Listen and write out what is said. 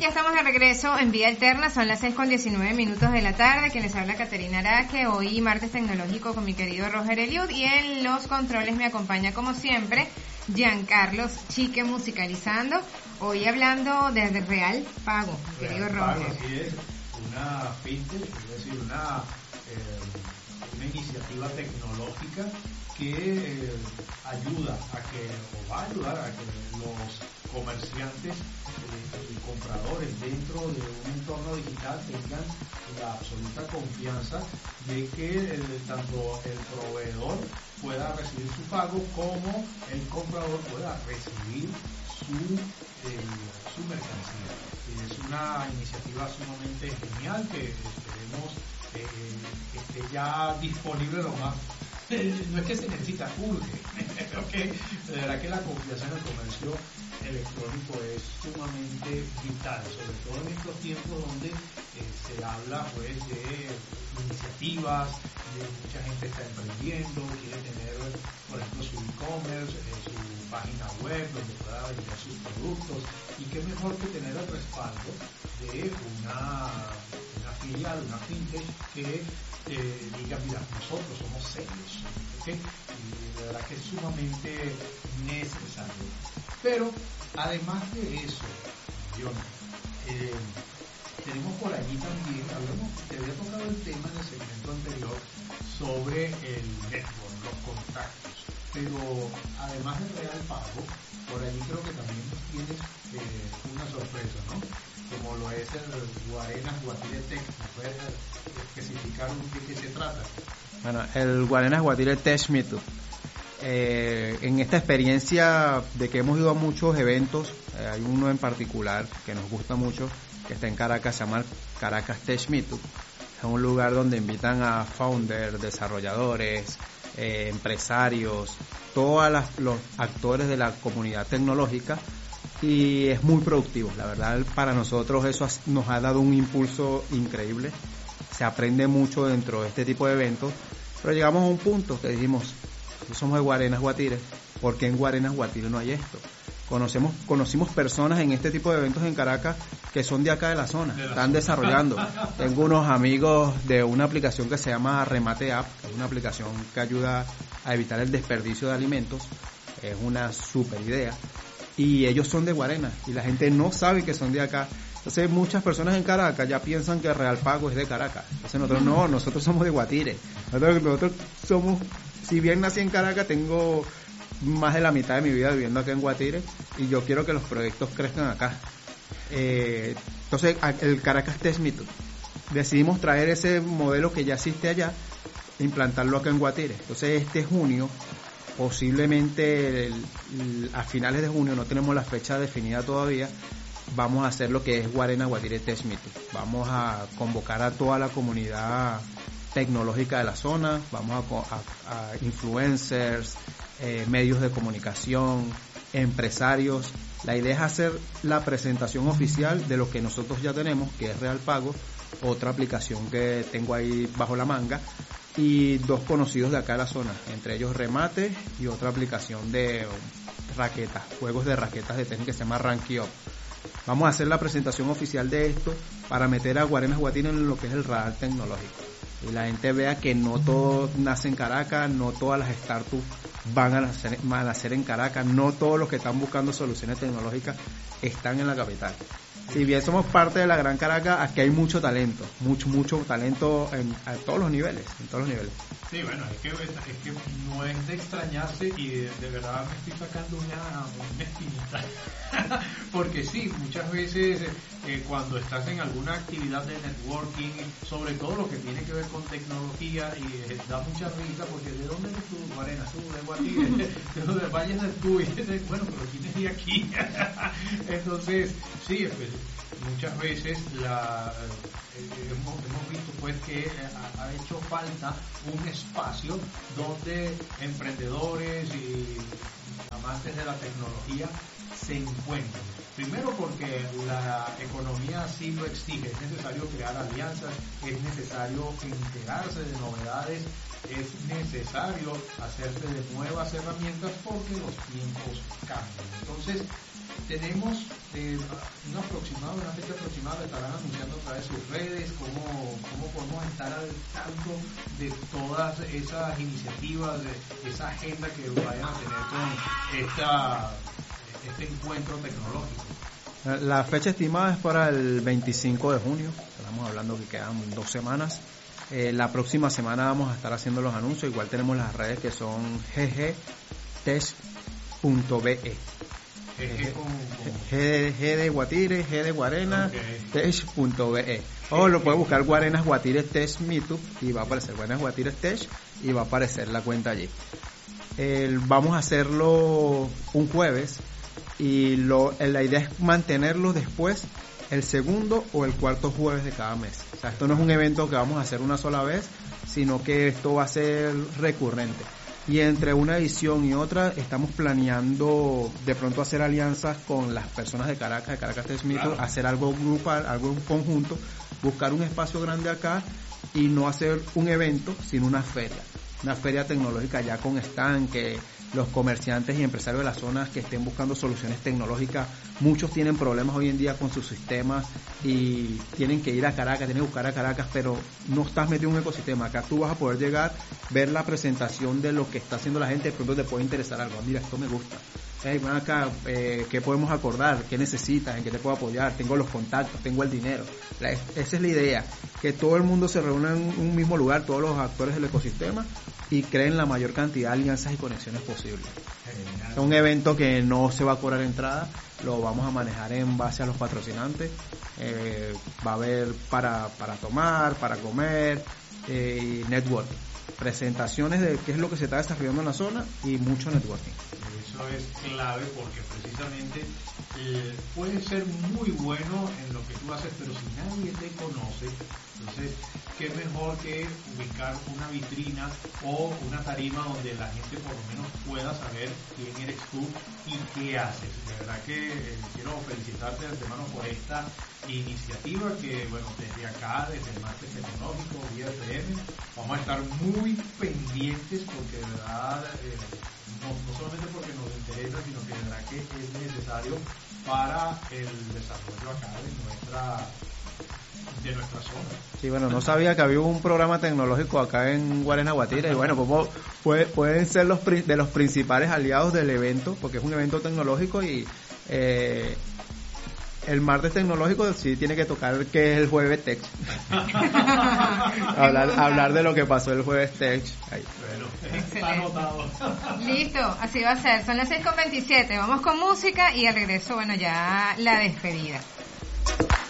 ya estamos de regreso en Vía Alterna, son las 6:19 de la tarde, quien les habla Caterina Araque, hoy martes tecnológico con mi querido Roger Eliud, y en los controles me acompaña como siempre Giancarlos Chique musicalizando, hoy hablando de Real Pago, querido Roger. Así es, una fintech, es decir, una iniciativa tecnológica que ayuda a que, o va a ayudar a que los comerciantes y compradores dentro de un entorno digital tengan la absoluta confianza de que tanto el proveedor pueda recibir su pago como el comprador pueda recibir su mercancía. Es una iniciativa sumamente genial que esperemos que esté ya disponible lo más. No es que se necesita, urge. Okay. De verdad que la confianza en el comercio electrónico es sumamente vital, sobre todo en estos tiempos donde se habla pues de iniciativas, de mucha gente está emprendiendo, quiere tener por ejemplo su e-commerce, su página web donde pueda vender sus productos, y qué mejor que tener el respaldo de una filial, una fintech que diga, mira, nosotros somos serios, ¿okay? Y de verdad que es sumamente necesario. Pero además de eso, John, tenemos por allí también, te había tocado el tema en el segmento anterior sobre el network, los contactos, pero además del Real Pago, por allí creo que también tienes una sorpresa, ¿no? Como lo es el Guarenas Guatire Tech. ¿Puedes especificar de qué se trata? Bueno, el Guarenas Guatire Tech Meetup. En esta experiencia de que hemos ido a muchos eventos, hay uno en particular que nos gusta mucho, que está en Caracas, se llama Caracas Tech Meetup. Es un lugar donde invitan a founders, desarrolladores, empresarios, todos los actores de la comunidad tecnológica, y es muy productivo. La verdad, para nosotros eso nos ha dado un impulso increíble. Se aprende mucho dentro de este tipo de eventos, pero llegamos a un punto que dijimos, somos de Guarenas Guatire, ¿por qué en Guarenas Guatire no hay esto? Conocimos personas en este tipo de eventos en Caracas que son de acá de la zona, están desarrollando. Tengo unos amigos de una aplicación que se llama Remate App, que es una aplicación que ayuda a evitar el desperdicio de alimentos, es una super idea, y ellos son de Guarenas y la gente no sabe que son de acá. Entonces muchas personas en Caracas ya piensan que Real Pago es de Caracas. Entonces nosotros somos de Guatire. Nosotros somos, si bien nací en Caracas, tengo más de la mitad de mi vida viviendo acá en Guatire, y yo quiero que los proyectos crezcan acá. Entonces el Caracas Tech Meetup, decidimos traer ese modelo que ya existe allá e implantarlo acá en Guatire. Entonces este junio, posiblemente a finales de junio, no tenemos la fecha definida todavía, vamos a hacer lo que es Guarenas Guatire Tech Meetup. Vamos a convocar a toda la comunidad tecnológica de la zona, vamos a influencers, medios de comunicación, empresarios. La idea es hacer la presentación oficial de lo que nosotros ya tenemos, que es Real Pago, otra aplicación que tengo ahí bajo la manga, y dos conocidos de acá de la zona, entre ellos Remate y otra aplicación de raquetas, juegos de raquetas de tenis que se llama Ranky Up. Vamos a hacer la presentación oficial de esto para meter a Guarenas Guatire en lo que es el radar tecnológico, y la gente vea que no todo nace en Caracas, no todas las startups van a nacer en Caracas, no todos los que están buscando soluciones tecnológicas están en la capital. Si bien somos parte de la Gran Caracas, aquí hay mucho talento, mucho talento a todos los niveles, Sí, bueno, es que no es de extrañarse, y de verdad me estoy sacando una espinita. Porque sí, muchas veces cuando estás en alguna actividad de networking, sobre todo lo que tiene que ver con tecnología, y da mucha risa porque ¿de dónde eres tú, Guarenas? Tú de Guatire, de dónde vayas de tú, y bueno, pero ¿quién es de aquí? Entonces, sí, pues, muchas veces hemos visto pues que ha hecho falta un espacio donde emprendedores y amantes de la tecnología se encuentren. Primero porque la economía así lo exige, es necesario crear alianzas, es necesario enterarse de novedades, es necesario hacerse de nuevas herramientas porque los tiempos cambian. Entonces, tenemos una fecha aproximada, estarán anunciando a través de sus redes, cómo podemos estar al tanto de todas esas iniciativas, de esa agenda que vayan a tener con este encuentro tecnológico. La fecha estimada es para el 25 de junio, estamos hablando que quedan 2 semanas. La próxima semana vamos a estar haciendo los anuncios, igual tenemos las redes que son ggtech.be. G de Guatire, G de Guarena, okay. Tech.be. O lo puede buscar Guarenas Guatire Tech Meetup y va a aparecer Guarenas Guatire Tech y va a aparecer la cuenta allí. Vamos a hacerlo un jueves y la idea es mantenerlo después el segundo o el cuarto jueves de cada mes. O sea, esto no es un evento que vamos a hacer una sola vez, sino que esto va a ser recurrente. Y entre una edición y otra estamos planeando de pronto hacer alianzas con las personas de Caracas Tech Meetup, claro. Hacer algo grupal, algo en conjunto, buscar un espacio grande acá y no hacer un evento, sino una feria tecnológica ya con stand, que los comerciantes y empresarios de las zonas que estén buscando soluciones tecnológicas, muchos tienen problemas hoy en día con sus sistemas y tienen que ir a Caracas, tienen que buscar a Caracas, pero no estás metido en un ecosistema. Acá tú vas a poder llegar, ver la presentación de lo que está haciendo la gente, de pronto te puede interesar algo. Mira, esto me gusta. Ven acá, ¿qué podemos acordar? ¿Qué necesitas? ¿En qué te puedo apoyar? Tengo los contactos, tengo el dinero. Esa es la idea, que todo el mundo se reúna en un mismo lugar, todos los actores del ecosistema, y creen la mayor cantidad de alianzas y conexiones posibles. Es un evento que no se va a cobrar entrada, lo vamos a manejar en base a los patrocinantes. Va a haber para tomar, para comer, y networking. Presentaciones de qué es lo que se está desarrollando en la zona y mucho networking. Eso es clave porque precisamente puedes ser muy bueno en lo que tú haces, pero si nadie te conoce, entonces qué mejor que ubicar una vitrina o una tarima donde la gente por lo menos pueda saber quién eres tú y qué haces. De verdad que quiero felicitarte de antemano por esta iniciativa que, bueno, desde acá, desde el Martes Tecnológico, vía FM, vamos a estar muy pendientes porque de verdad, no solamente porque nos interesa, sino que de verdad que es necesario para el desarrollo acá de nuestra zona. Sí, bueno, no sabía que había un programa tecnológico acá en Guarenas Guatire y bueno, pues pueden ser de los principales aliados del evento, porque es un evento tecnológico y el martes tecnológico sí tiene que tocar que es el jueves tech. hablar de lo que pasó el jueves tech. Ahí. Bueno, está anotado. Listo, así va a ser. Son las 6:27. Vamos con música y al regreso, bueno, ya la despedida.